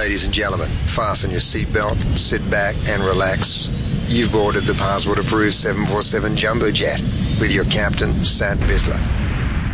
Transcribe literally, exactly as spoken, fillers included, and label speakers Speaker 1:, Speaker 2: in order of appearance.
Speaker 1: Ladies and gentlemen, fasten your seatbelt, sit back and relax. You've boarded the passport-approved seven forty-seven Jumbo Jet with your captain, Sat Bisler.